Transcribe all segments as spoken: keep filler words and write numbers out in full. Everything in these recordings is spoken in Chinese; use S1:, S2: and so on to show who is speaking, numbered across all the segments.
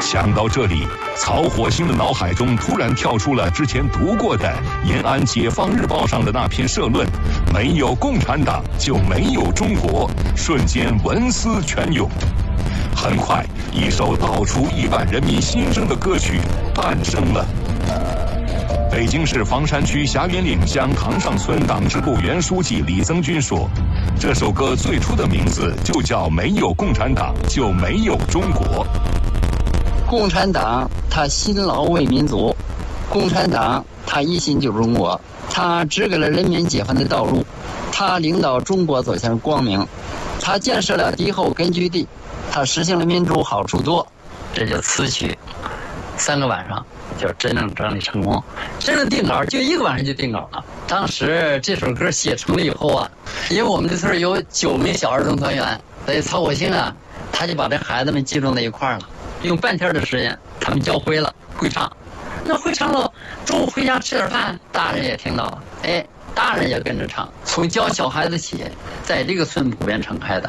S1: 想到这里，曹火星的脑海中突然跳出了之前读过的延安解放日报上的那篇社论：没有共产党就没有中国，瞬间文思泉涌。很快，一首道出亿万人民心声的歌曲诞生了。北京市房山区霞云岭乡塘上村党支部原书记李增军说，这首歌最初的名字就叫没有共产党就没有中国。
S2: 共产党他辛劳为民族，共产党他一心救中国，他指给了人民解放的道路，他领导中国走向光明，他建设了敌后根据地，他实行了民主好处多。这就词曲三个晚上就真正整理成功，真正定稿就一个晚上就定稿了。当时这首歌写成了以后啊，因为我们这村有九名小儿童团员，所以曹火星啊，他就把这孩子们集中在一块儿了，用半天的时间他们教会了会唱。那会唱了，中午回家吃点饭，大人也听到了，哎，大人也跟着唱，从教小孩子起，在这个村普遍盛开的。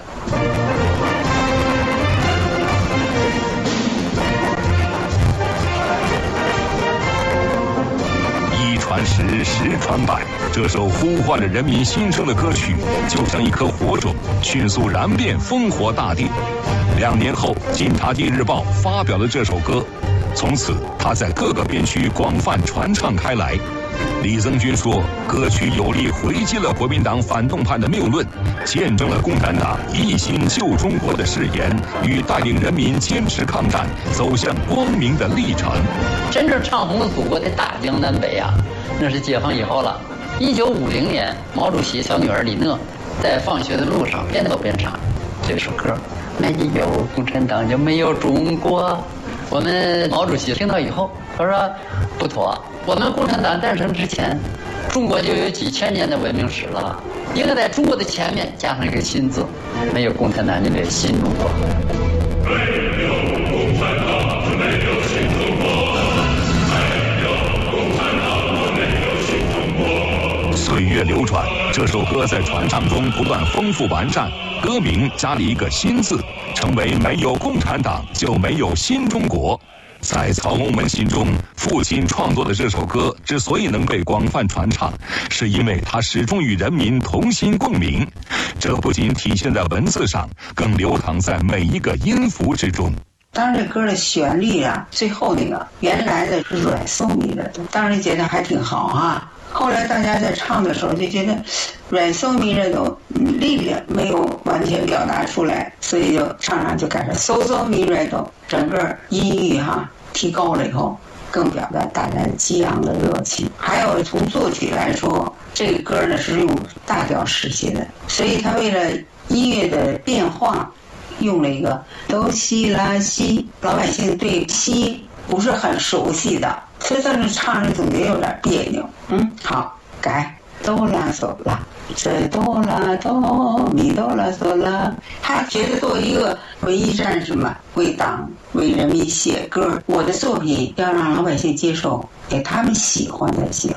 S1: 一传十，十传百，这首呼唤着人民心声的歌曲，就像一颗火种，迅速燃遍烽火大地。两年后，《晋察冀日报》发表了这首歌，从此它在各个边区广泛传唱开来。李增军说，歌曲有力回击了国民党反动派的谬论，见证了共产党一心救中国的誓言与带领人民坚持抗战走向光明的历程。
S2: 真正唱红了祖国的大江南北啊，那是解放以后了。一九五零年，毛主席小女儿李讷在放学的路上边走边唱这首歌，没有共产党就没有中国。我们毛主席听到以后，他说不妥，我们共产党诞生之前，中国就有几千年的文明史了，应该在中国的前面加上一个新字，没有共产党就没有新中国。
S3: 没有共产党就没有新中国，没有共产党就没有新中国。
S1: 岁月流转，这首歌在传唱中不断丰富完善，歌名加了一个新字，成为没有共产党就没有新中国。在曹公们心中，父亲创作的这首歌之所以能被广泛传唱，是因为它始终与人民同心共鸣。这不仅体现在文字上，更流淌在每一个音符之中。
S4: 当然这歌的旋律啊，最后那个原来的是软糯米的，当时觉得还挺好啊。后来大家在唱的时候就觉得软糯米热的力量没有完全表达出来，所以就唱上就改成嗖嗖米热的，整个音域哈提高了以后，更表达大家激昂的热情。还有从作曲来说，这个歌呢是用大调式写的，所以他为了音乐的变化，用了一个哆西拉西，老百姓对西不是很熟悉的，所以在这唱着总觉得有点别扭。嗯，好，改哆啦嗦啦，这哆啦哆咪哆啦嗦啦。他觉得作为一个文艺战士嘛，为党为人民写歌，我的作品要让老百姓接受，给他们喜欢才行。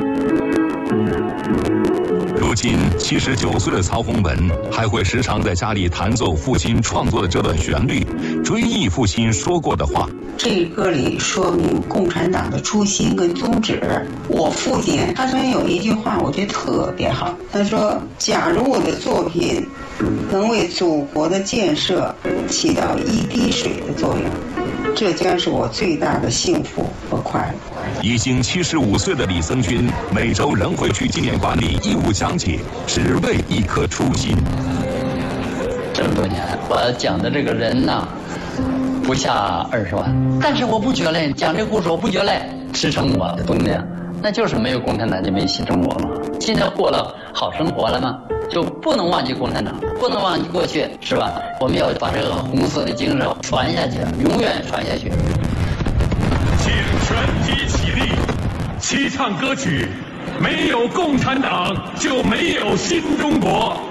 S1: 如今七十九岁的曹洪文还会时常在家里弹奏父亲创作的这段旋律，追忆父亲说过的话。
S4: 这歌里说明共产党的初心跟宗旨。我父亲他曾有一句话我觉得特别好，他说，假如我的作品能为祖国的建设起到一滴水的作用，这将是我最大的幸福和快乐。
S1: 已经七十五岁的李增军每周仍会去纪念馆里义务讲解，只为一颗初心。
S2: 这么多年我讲的这个人呐不下二十万，但是我不觉累，讲这故事我不觉累，支撑我的动力那就是没有共产党就没新中国嘛。现在过了好生活了吗？就不能忘记共产党，不能忘记过去，是吧？我们要把这个红色的精神传下去，永远传下去。
S3: 请全体起立，齐唱歌曲，没有共产党就没有新中国。